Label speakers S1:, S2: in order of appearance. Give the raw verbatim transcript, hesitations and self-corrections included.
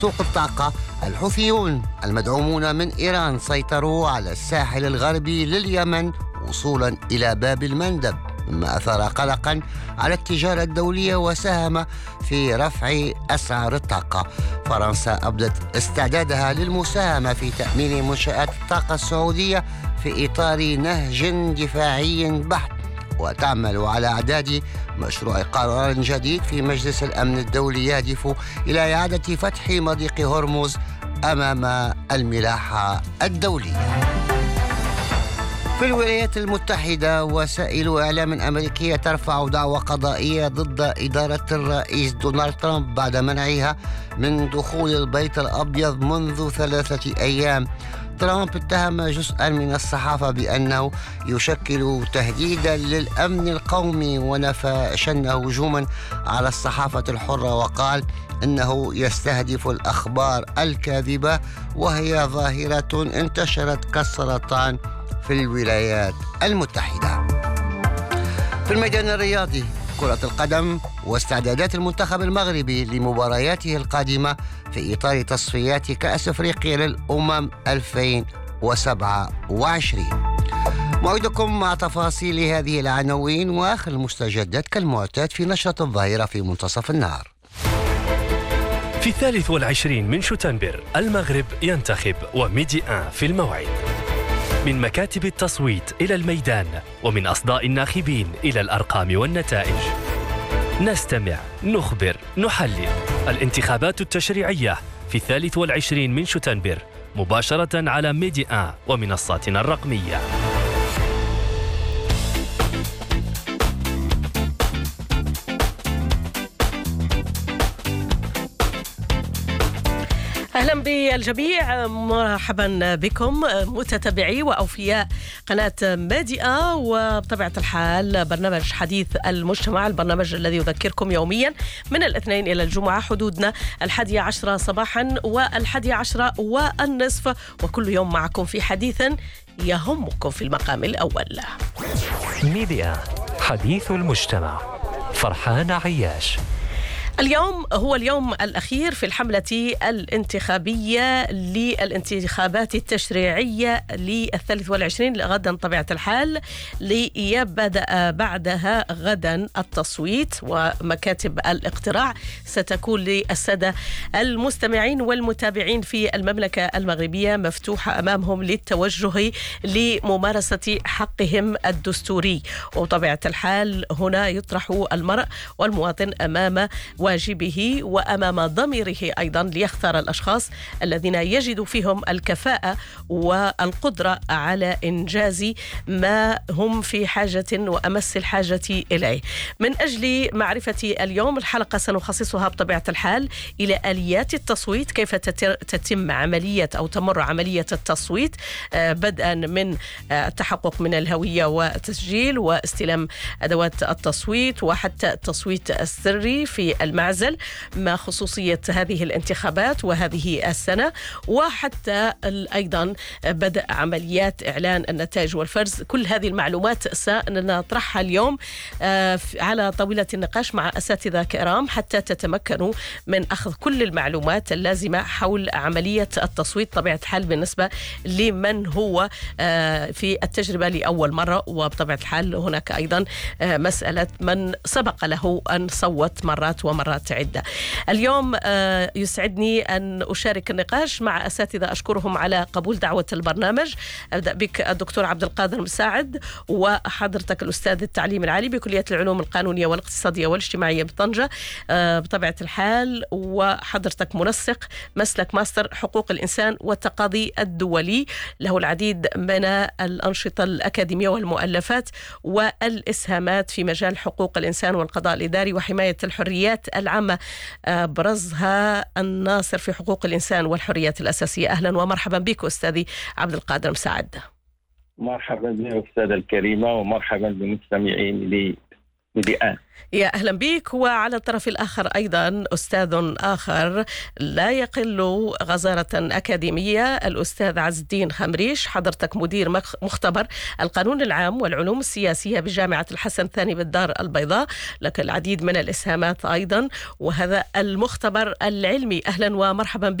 S1: سوق الطاقة، الحوثيون المدعومون من إيران سيطروا على الساحل الغربي لليمن وصولا إلى باب المندب، مما أثار قلقا على التجارة الدولية وساهم في رفع أسعار الطاقة. فرنسا أبدت استعدادها للمساهمة في تأمين منشآت الطاقة السعودية في إطار نهج دفاعي بحت، وتعمل على إعداد مشروع قرار جديد في مجلس الأمن الدولي يهدف إلى إعادة فتح مضيق هرمز أمام الملاحة الدولية. في الولايات المتحدة وسائل إعلام أمريكية ترفع دعوى قضائية ضد إدارة الرئيس دونالد ترامب بعد منعها من دخول البيت الأبيض منذ ثلاثة أيام. ترامب اتهم جزءا من الصحافة بأنه يشكل تهديدا للأمن القومي، ونفى شنه هجوما على الصحافة الحرة، وقال إنه يستهدف الأخبار الكاذبة وهي ظاهرة انتشرت كالسرطان في الولايات المتحدة. في الميدان الرياضي، كرة القدم واستعدادات المنتخب المغربي لمبارياته القادمة في إطار تصفيات كأس أفريقيا للأمم ألفين وسبعة وعشرين. موعدكم مع تفاصيل هذه العناوين وآخر المستجدات كالمعتاد في نشرة الظاهرة في منتصف النهار.
S2: في الثالث والعشرين من شتنبر المغرب ينتخب وميدي آن في الموعد. من مكاتب التصويت إلى الميدان، ومن أصداء الناخبين إلى الأرقام والنتائج. نستمع، نخبر، نحلل. الانتخابات التشريعية في الثالث والعشرين من شتنبر مباشرة على ميدي آن ومنصاتنا الرقمية.
S3: أهلا بالجميع، مرحبا بكم متتبعي وأوفياء قناة ميدي آن، وبطبيعة الحال برنامج حديث المجتمع، البرنامج الذي يذكركم يوميا من الاثنين إلى الجمعة حدودنا الحادية عشرة صباحا والحادية عشرة والنصف، وكل يوم معكم في حديث يهمكم في المقام الأول.
S4: ميدي آن، حديث المجتمع. فرحان عياش.
S3: اليوم هو اليوم الأخير في الحملة الانتخابية للانتخابات التشريعية للثالث والعشرين غدا طبيعة الحال، ليبدأ بعدها غدا التصويت، ومكاتب الاقتراع ستكون للسادة المستمعين والمتابعين في المملكة المغربية مفتوحة أمامهم للتوجه لممارسة حقهم الدستوري. وطبيعة الحال هنا يطرح المرء والمواطن أمام واجبه وأمام ضميره أيضا ليختار الأشخاص الذين يجد فيهم الكفاءة والقدرة على إنجاز ما هم في حاجة وأمس الحاجة إليه. من أجل معرفة اليوم الحلقة سنخصصها بطبيعة الحال إلى آليات التصويت، كيف تتم عملية أو تمر عملية التصويت بدءا من التحقق من الهوية وتسجيل واستلام أدوات التصويت وحتى التصويت السري في المعزل، ما خصوصية هذه الانتخابات وهذه السنة، وحتى أيضا بدء عمليات إعلان النتائج والفرز. كل هذه المعلومات سنطرحها اليوم على طاولة النقاش مع أساتذة كرام حتى تتمكنوا من أخذ كل المعلومات اللازمة حول عملية التصويت طبيعة الحال بالنسبة لمن هو في التجربة لأول مرة، وبطبيعة الحال هناك أيضا مسألة من سبق له أن صوت مرات ومرات عدة. اليوم يسعدني أن أشارك النقاش مع أساتذة أشكرهم على قبول دعوة البرنامج. أبدأ بك الدكتور عبد القادر مساعد، وحضرتك الأستاذ التعليم العالي بكلية العلوم القانونية والاقتصادية والاجتماعية بطنجة بطبيعة الحال، وحضرتك منسق مسلك ماستر حقوق الإنسان والتقاضي الدولي، له العديد من الأنشطة الأكاديمية والمؤلفات والإسهامات في مجال حقوق الإنسان والقضاء الإداري وحماية الحريات العامة، برزها الناصر في حقوق الإنسان والحريات الأساسية. أهلا ومرحبا بك أستاذي عبد القادر مساعد.
S5: مرحبا بالأستاذة الكريمة ومرحبا بالمستمعين ميدي آن.
S3: يا أهلا بك. وعلى الطرف الآخر أيضا أستاذ آخر لا يقل غزارة أكاديمية، الأستاذ عز الدين خمريش، حضرتك مدير مختبر القانون العام والعلوم السياسية بجامعة الحسن الثاني بالدار البيضاء، لك العديد من الإسهامات أيضا وهذا المختبر العلمي. أهلا ومرحبا بك.